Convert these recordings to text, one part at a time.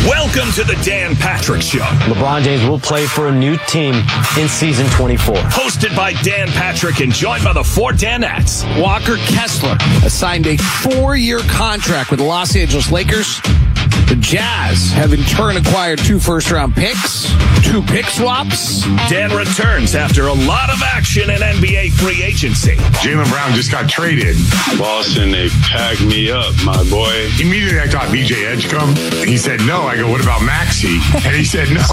Welcome to the Dan Patrick Show. LeBron James will play for a new team in season 24. Hosted by Dan Patrick and joined by the four Danettes. Walker Kessler assigned a 4-year contract with the Los Angeles Lakers. The Jazz have in turn acquired 2 first-round picks, 2 pick swaps. Dan returns after a lot of action in NBA free agency. Jaylen Brown just got traded. Boston, they packed me up, my boy. Immediately I thought BJ Edgecombe. He said no. I go, what about Maxey? And he said no.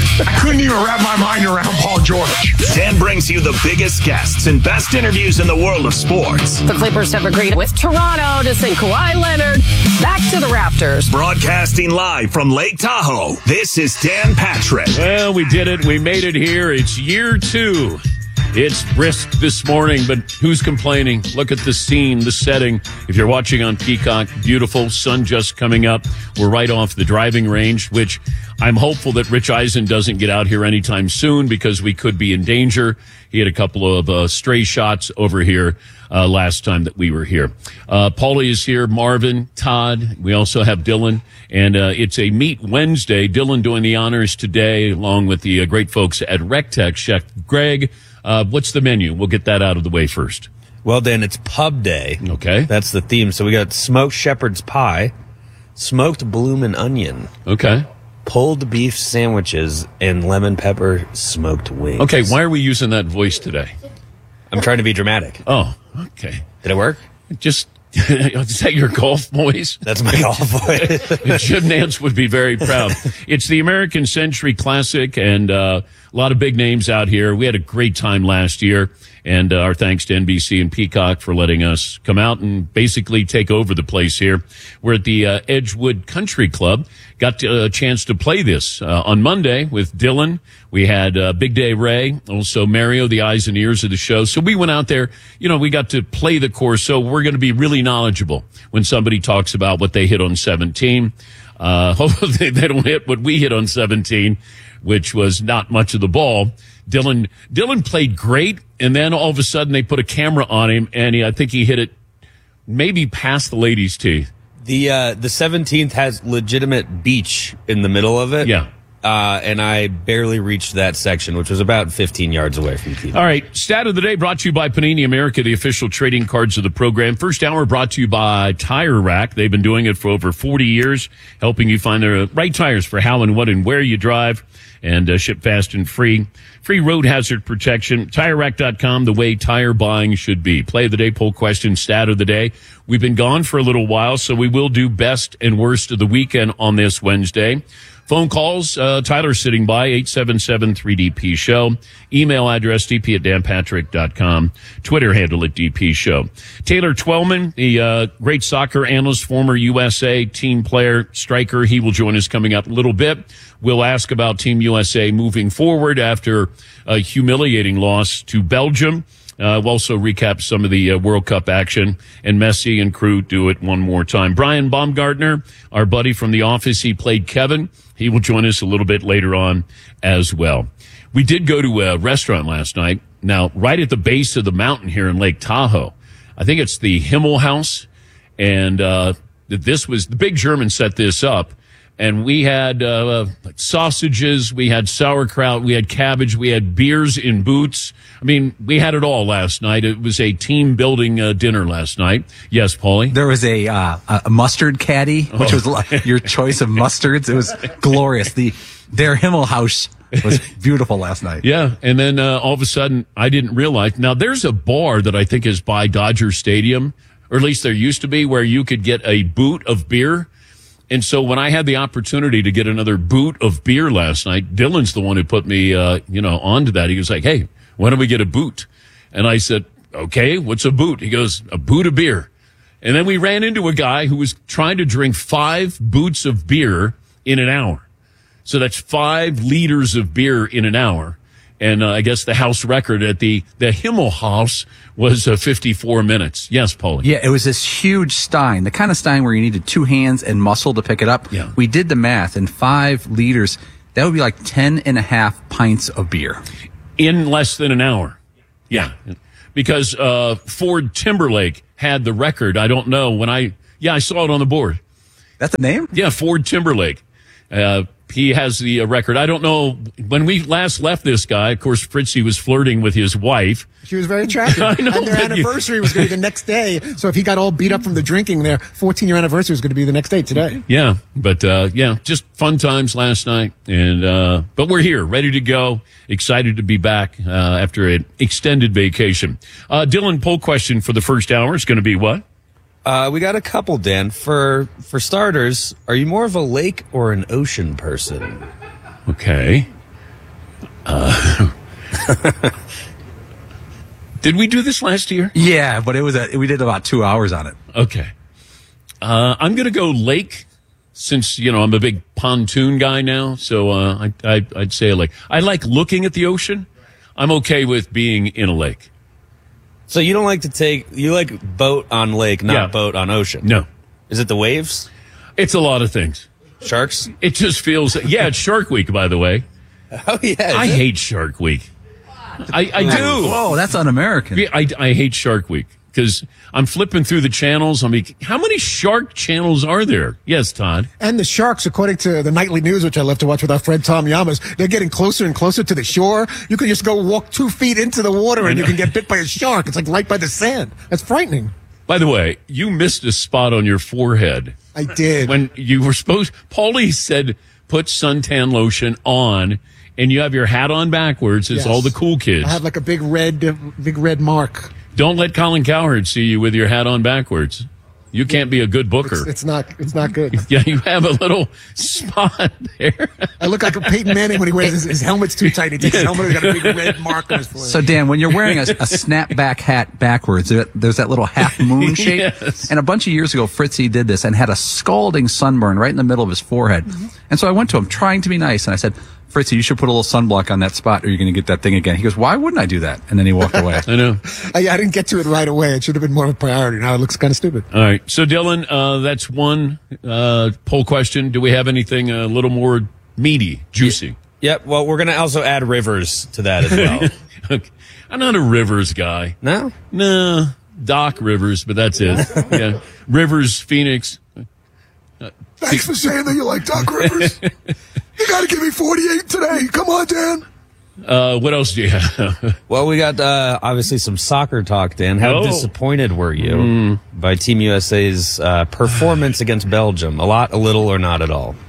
I couldn't even wrap my mind around Paul George. Dan brings you the biggest guests and best interviews in the world of sports. The Clippers have agreed with Toronto to send Kawhi Leonard back to the Raptors. Broadcasting live from Lake Tahoe, this is Dan Patrick. Well, we did it. We made it here. It's year 2. It's brisk this morning, but who's complaining? Look at the scene, the setting. If you're watching on Peacock, beautiful, sun just coming up. We're right off the driving range, which I'm hopeful that Rich Eisen doesn't get out here anytime soon because we could be in danger. He had a couple of stray shots over here last time that we were here. Paulie is here, Marvin, Todd. We also have Dylan, and it's a Meet Wednesday. Dylan doing the honors today, along with the great folks at RecTech, Chef Greg. What's the menu? We'll get that out of the way first. Well, Dan, it's pub day. Okay. That's the theme. So we got smoked shepherd's pie, smoked bloomin' onion. Okay. Pulled beef sandwiches, and lemon pepper smoked wings. Okay, why are we using that voice today? I'm trying to be dramatic. Oh, okay. Did it work? Just, is that your golf voice? That's my golf voice. Jim Nance would be very proud. It's the American Century Classic, and a lot of big names out here. We had a great time last year, and our thanks to NBC and Peacock for letting us come out and basically take over the place here. We're at the Edgewood Country Club. Got a chance to play this on Monday with Dylan. We had Big Day Ray, also Mario, the eyes and ears of the show. So we went out there. You know, we got to play the course, so we're going to be really knowledgeable when somebody talks about what they hit on 17. Hopefully they don't hit what we hit on 17, which was not much of the ball. Dylan played great, and then all of a sudden they put a camera on him, and I think he hit it maybe past the ladies' tee. The 17th has legitimate beach in the middle of it. Yeah. And I barely reached that section, which was about 15 yards away from TV. All right. Stat of the day brought to you by Panini America, the official trading cards of the program. First hour brought to you by Tire Rack. They've been doing it for over 40 years, helping you find the right tires for how and what and where you drive, and ship fast and free. Free road hazard protection. TireRack.com, the way tire buying should be. Play of the day, poll question, stat of the day. We've been gone for a little while, so we will do best and worst of the weekend on this Wednesday. Phone calls, Tyler's sitting by, 877-3DP Show. Email address, dp@danpatrick.com. Twitter handle at DP Show. Taylor Twellman, the great soccer analyst, former USA team player, striker, he will join us coming up a little bit. We'll ask about Team USA moving forward after a humiliating loss to Belgium. We'll also recap some of the World Cup action, and Messi and crew do it one more time. Brian Baumgartner, our buddy from The Office, he played Kevin. He will join us a little bit later on as well. We did go to a restaurant last night. Now, right at the base of the mountain here in Lake Tahoe, I think it's the Himmel House, and this was the Big German set this up. And we had sausages, we had sauerkraut, we had cabbage, we had beers in boots. I mean, we had it all last night. It was a team-building dinner last night. Yes, Paulie? There was a mustard caddy, which was your choice of mustards. It was glorious. Their Himmel House was beautiful last night. Yeah, and then all of a sudden, I didn't realize. Now, there's a bar that I think is by Dodger Stadium, or at least there used to be, where you could get a boot of beer. And so when I had the opportunity to get another boot of beer last night, Dylan's the one who put me, onto that. He was like, hey, why don't we get a boot? And I said, okay, what's a boot? He goes, a boot of beer. And then we ran into a guy who was trying to drink 5 boots of beer in an hour. So that's 5 liters of beer in an hour. And I guess the house record at the Himmel House was 54 minutes. Yes, Paulie. Yeah, it was this huge stein, the kind of stein where you needed 2 hands and muscle to pick it up. Yeah. We did the math, and 5 liters, that would be like 10 and a half pints of beer. In less than an hour. Yeah. Because Ford Timberlake had the record. I don't know. I saw it on the board. That's a name? Yeah, Ford Timberlake. He has the record. I don't know. When we last left this guy, of course, Fritzy was flirting with his wife. She was very attractive. I know, and their anniversary was going to be the next day. So if he got all beat up from the drinking, their 14-year anniversary was going to be the next day today. Yeah, but just fun times last night. And but we're here, ready to go, excited to be back after an extended vacation. Dylan, poll question for the first hour is going to be what? We got a couple, Dan. For starters, are you more of a lake or an ocean person? Okay. Did we do this last year? Yeah, but we did about 2 hours on it. Okay. I'm going to go lake since, I'm a big pontoon guy now. So I'd say a lake. I like looking at the ocean. I'm okay with being in a lake. So you don't like you like boat on lake, not boat on ocean? No. Is it the waves? It's a lot of things. Sharks? It just feels, it's Shark Week, by the way. Oh, yeah. I hate Shark Week. I do. Whoa, that's un-American. I hate Shark Week because I'm flipping through the channels. I'm like, how many shark channels are there? Yes, Todd. And the sharks, according to the nightly news, which I love to watch with our friend Tom Yamas, they're getting closer and closer to the shore. You can just go walk 2 feet into the water and you can get bit by a shark. It's like right by the sand. That's frightening. By the way, you missed a spot on your forehead. I did. When you were Paulie said, put suntan lotion on, and you have your hat on backwards as all the cool kids. I have like a big red mark. Don't let Colin Cowherd see you with your hat on backwards. You can't be a good booker. It's not good. Yeah, you have a little spot there. I look like a Peyton Manning when he wears his helmet's too tight. He takes his helmet and got a big red mark on his forehead. So, Dan, when you're wearing a snapback hat backwards, there's that little half moon shape. Yes. And a bunch of years ago, Fritzy did this and had a scalding sunburn right in the middle of his forehead. Mm-hmm. And so I went to him trying to be nice, and I said, Fritzy, you should put a little sunblock on that spot or you're going to get that thing again. He goes, why wouldn't I do that? And then he walked away. I know. I didn't get to it right away. It should have been more of a priority. Now it looks kind of stupid. All right. So, Dylan, that's one poll question. Do we have anything a little more meaty, juicy? Yep. Well, we're going to also add Rivers to that as well. Okay. I'm not a Rivers guy. No? No. Doc Rivers, but that's it. Yeah. Rivers, Phoenix. Thanks for saying that you like Doc Rivers. You got to give me 48 today. Come on, Dan. What else do you have? Well, we got obviously some soccer talk, Dan. How disappointed were you by Team USA's performance against Belgium? A lot, a little, or not at all?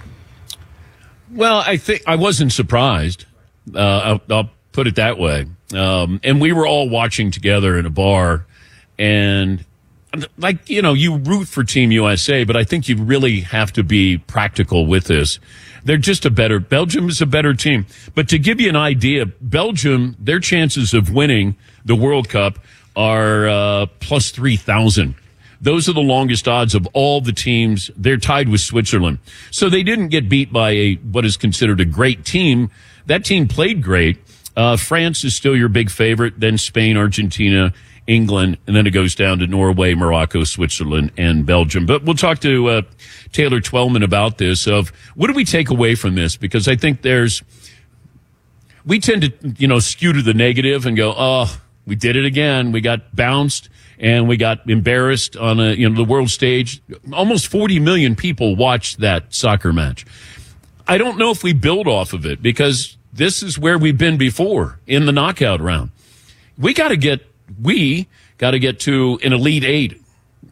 Well, I think I wasn't surprised. I'll put it that way. And we were all watching together in a bar, and you root for Team USA, but I think you really have to be practical with this. They're just Belgium is a better team. But to give you an idea, Belgium, their chances of winning the World Cup are plus 3,000. Those are the longest odds of all the teams. They're tied with Switzerland. So they didn't get beat by what is considered a great team. That team played great. France is still your big favorite, then Spain, Argentina, England, and then it goes down to Norway, Morocco, Switzerland, and Belgium. But we'll talk to Taylor Twellman about this, of what do we take away from this? Because I think we tend to, skew to the negative and go, oh, we did it again. We got bounced and we got embarrassed on the world stage. Almost 40 million people watched that soccer match. I don't know if we build off of it because this is where we've been before in the knockout round. We got to get to an Elite Eight,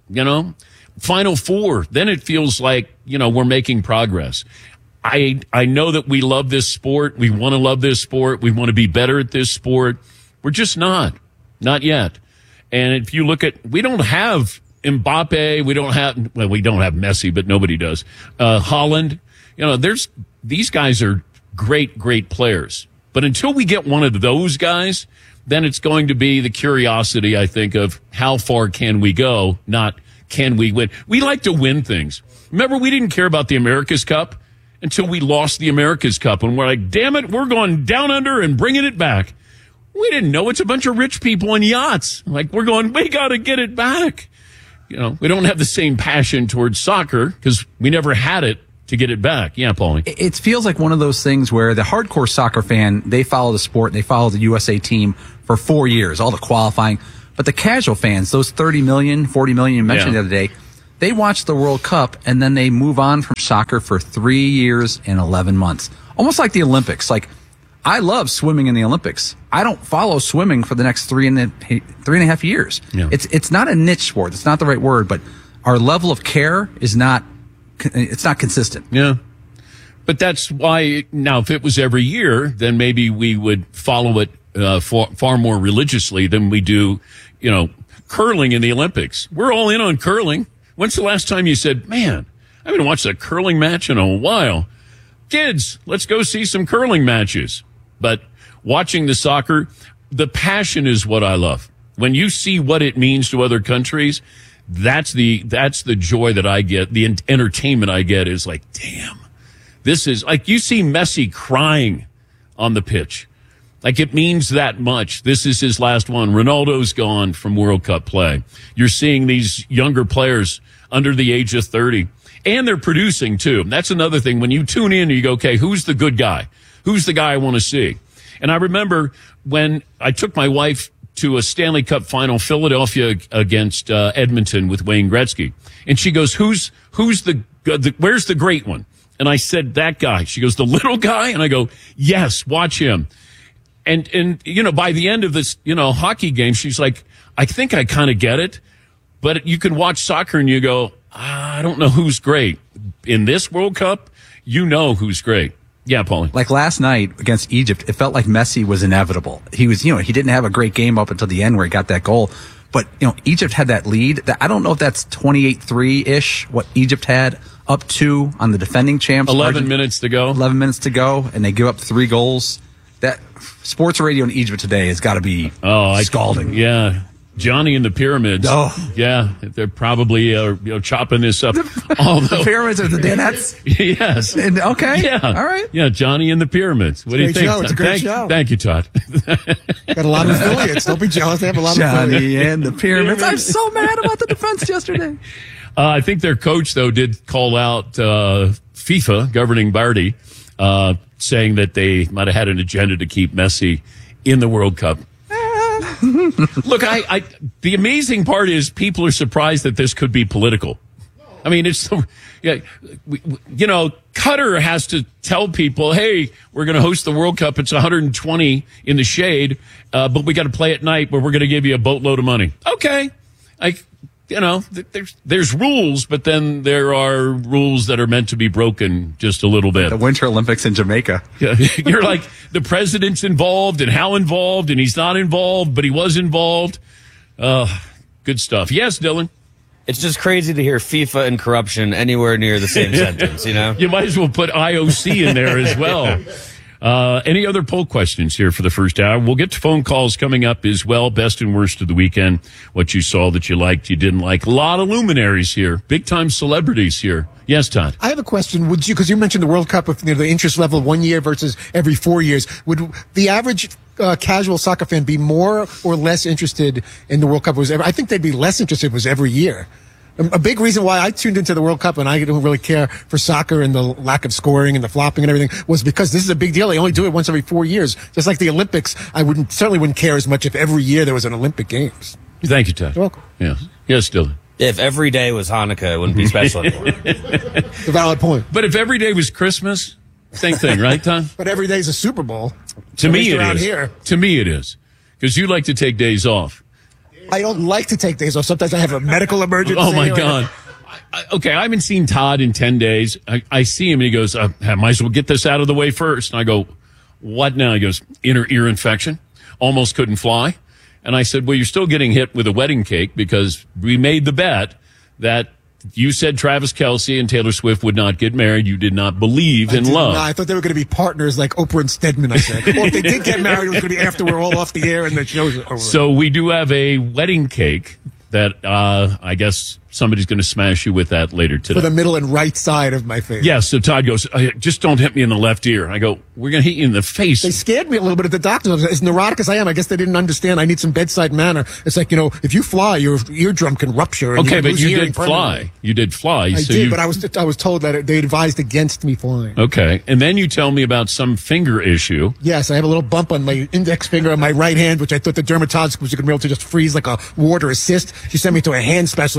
Final Four. Then it feels like, we're making progress. I know that we love this sport. We want to love this sport. We want to be better at this sport. We're just not yet. And if you look at, we don't have Mbappe. We don't have Messi, but nobody does. Holland, these guys are great players. But until we get one of those guys, then it's going to be the curiosity, I think, of how far can we go, not can we win. We like to win things. Remember, we didn't care about the America's Cup until we lost the America's Cup. And we're like, damn it, we're going down under and bringing it back. We didn't know it's a bunch of rich people on yachts. Like, we're going, we got to get it back. We don't have the same passion towards soccer because we never had it to get it back. Yeah, Paulie. It feels like one of those things where the hardcore soccer fan, they follow the sport, they follow the USA team for 4 years, all the qualifying. But the casual fans, those 30 million, 40 million you mentioned the other day, They watch the World Cup and then they move on from soccer for 3 years and 11 months. Almost like the Olympics. Like, I love swimming in the Olympics. I don't follow swimming for the next three and a half years. Yeah. It's not a niche sport. It's not the right word, but our level of care is not consistent. Yeah. But that's why now, if it was every year, then maybe we would follow it far more religiously than we do, curling in the Olympics. We're all in on curling. When's the last time you said, man, I haven't watched a curling match in a while? Kids, let's go see some curling matches. But watching the soccer, the passion is what I love. When you see what it means to other countries, that's the joy that I get. The entertainment I get is like, damn, this is like, you see Messi crying on the pitch. Like, it means that much. This is his last one. Ronaldo's gone from World Cup play. You're seeing these younger players under the age of 30. And they're producing, too. That's another thing. When you tune in, you go, okay, who's the good guy? Who's the guy I want to see? And I remember when I took my wife to a Stanley Cup final, Philadelphia against Edmonton with Wayne Gretzky. And she goes, where's the great one? And I said, that guy. She goes, the little guy? And I go, yes, watch him. And by the end of this, hockey game, she's like, I think I kind of get it. But you can watch soccer and you go, I don't know who's great. In this World Cup, who's great. Yeah, Paulie. Like last night against Egypt, it felt like Messi was inevitable. He was, he didn't have a great game up until the end where he got that goal. But, Egypt had that lead. I don't know if that's 28-3-ish, what Egypt had up to on the defending champs. 11 minutes to go. 11 minutes to go, and they give up 3 goals. That sports radio in Egypt today has got to be scalding. Yeah. Johnny and the Pyramids. Oh. Yeah. They're probably chopping this up. The Pyramids are the Danettes? Yes. Okay. Yeah. All right. Yeah, Johnny and the Pyramids. What do you think? It's a great show. Thank you, Todd. Got a lot of affiliates. Don't be jealous. They have a lot of affiliates. Johnny and the Pyramids. I'm so mad about the defense yesterday. I think their coach, though, did call out FIFA governing body, saying that they might have had an agenda to keep Messi in the World Cup. Look, the amazing part is people are surprised that this could be political. I mean, Qatar has to tell people, hey, we're going to host the World Cup. It's 120 in the shade, but we got to play at night, but we're going to give you a boatload of money. Okay. There's rules, but then there are rules that are meant to be broken just a little bit. The Winter Olympics in Jamaica. You're like, the president's involved and how involved, and he's not involved, but he was involved. Good stuff. Yes, Dylan? It's just crazy to hear FIFA and corruption anywhere near the same sentence, You might as well put IOC in there as well. Any other poll questions here for the first hour? We'll get to phone calls coming up as well. Best and worst of the weekend. What you saw that you liked, you didn't like. A lot of luminaries here. Big time celebrities here. Yes, Todd. I have a question. Would you, because you mentioned the World Cup with the interest level 1 year versus every 4 years, would the average casual soccer fan be more or less interested in the World Cup? I think they'd be less interested if it was every year. A big reason why I tuned into the World Cup and I don't really care for soccer and the lack of scoring and the flopping and everything was because this is a big deal. They only do it once every 4 years. Just like the Olympics, I certainly wouldn't care as much if every year there was an Olympic Games. Thank you, Todd. You're welcome. Yes, Dylan. If every day was Hanukkah, it wouldn't be special anymore. It's a valid point. But if every day was Christmas, same thing, right, Tom? But every day's a Super Bowl. To me, it is. Here. To me, it is. Because you like to take days off. I don't like to take days off. Sometimes I have a medical emergency. Oh, my God. Okay, I haven't seen Todd in 10 days. I see him, and he goes, I might as well get this out of the way first. And I go, what now? He goes, inner ear infection. Almost couldn't fly. And I said, well, you're still getting hit with a wedding cake because we made the bet that you said Travis Kelce and Taylor Swift would not get married. You did not believe in love. I thought they were going to be partners like Oprah and Stedman, I said. Or if they did get married, it was going to be after we're all off the air and the show's over. So we do have a wedding cake that I guess somebody's going to smash you with that later today. For the middle and right side of my face. Yeah, so Todd goes, just don't hit me in the left ear. I go, we're going to hit you in the face. They scared me a little bit at the doctor's office. As neurotic as I am, I guess they didn't understand I need some bedside manner. It's like, if you fly, your eardrum can rupture. And okay, but you did fly. You did fly. I did, but I was told that they advised against me flying. Okay, and then you tell me about some finger issue. Yes, I have a little bump on my index finger on my right hand, which I thought the dermatologist was going to be able to just freeze like a ward or a cyst. She sent me to a hand specialist, and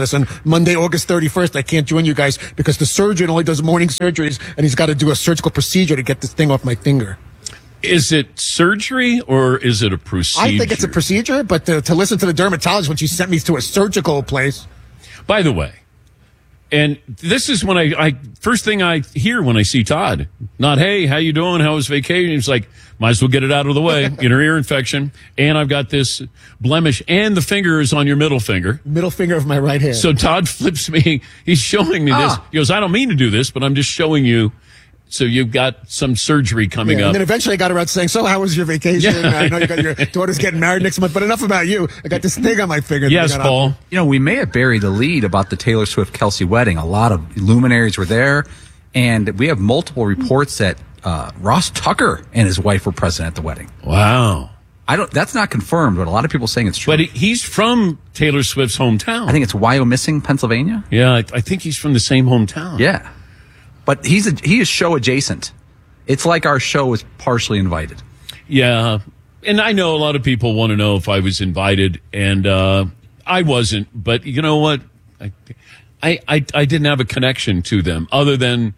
Monday, August 31st, I can't join you guys because the surgeon only does morning surgeries and he's got to do a surgical procedure to get this thing off my finger. Is it surgery or is it a procedure? I think it's a procedure, but to listen to the dermatologist when she sent me to a surgical place. By the way, and this is when I first thing I hear when I see Todd. Not, hey, how you doing? How was vacation? He's like, might as well get it out of the way. Inner ear infection. And I've got this blemish. And the finger is on your middle finger. Middle finger of my right hand. So Todd flips me. He's showing me this. He goes, I don't mean to do this, but I'm just showing you. So you've got some surgery coming up. And then eventually I got around saying, so how was your vacation? I know you got your daughter's getting married next month, but enough about you. I got this thing on my finger. Yes, Paul. You know, we may have buried the lead about the Taylor Swift-Kelsey wedding. A lot of luminaries were there, and we have multiple reports that Ross Tucker and his wife were present at the wedding. Wow. That's not confirmed, but a lot of people saying it's true. But he's from Taylor Swift's hometown. I think it's Wyomissing, Pennsylvania. Yeah, I think he's from the same hometown. Yeah. But he is show adjacent. It's like our show is partially invited. Yeah. And I know a lot of people want to know if I was invited, and I wasn't. But you know what? I didn't have a connection to them other than,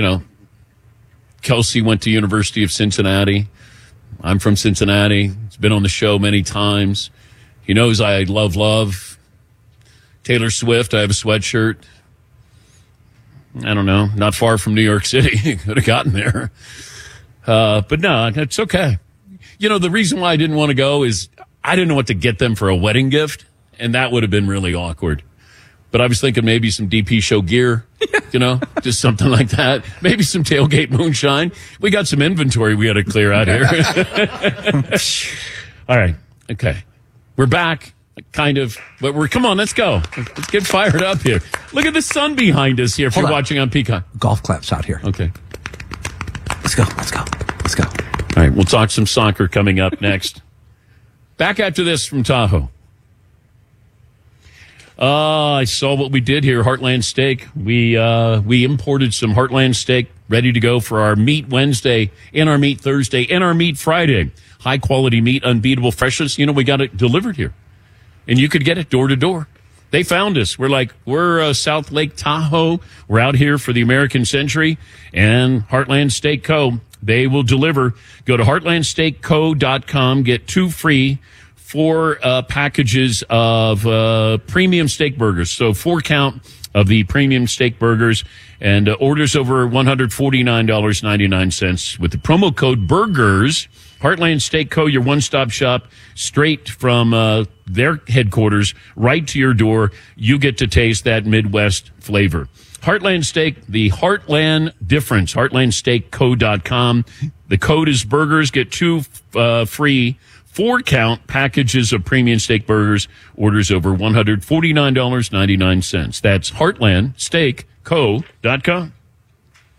Kelsey went to University of Cincinnati. I'm from Cincinnati. He's been on the show many times. He knows I love Taylor Swift. I have a sweatshirt. I don't know, not far from New York City. Could have gotten there. But no, it's okay. The reason why I didn't want to go is I didn't know what to get them for a wedding gift, and that would have been really awkward. But I was thinking maybe some DP show gear, just something like that. Maybe some tailgate moonshine. We got some inventory we got to clear out here. All right. Okay. We're back. Kind of, but come on, let's go. Let's get fired up here. Look at the sun behind us here if you're watching on Peacock. Golf claps out here. Okay. Let's go. All right, we'll talk some soccer coming up next. Back after this from Tahoe. I saw what we did here, Heartland Steak. We imported some Heartland Steak ready to go for our Meat Wednesday and our Meat Thursday and our Meat Friday. High quality meat, unbeatable freshness. We got it delivered here. And you could get it door to door. They found us. We're South Lake Tahoe. We're out here for the American Century and Heartland Steak Co. They will deliver. Go to heartlandsteakco.com. Get 2 free 4 packages of premium steak burgers. So 4 count of the premium steak burgers and orders over $149.99 with the promo code BURGERS. Heartland Steak Co., your one-stop shop, straight from their headquarters, right to your door. You get to taste that Midwest flavor. Heartland Steak, the Heartland difference, heartlandsteakco.com. The code is BURGERS. Get 2 free 4-count packages of premium steak burgers, orders over $149.99. That's heartlandsteakco.com.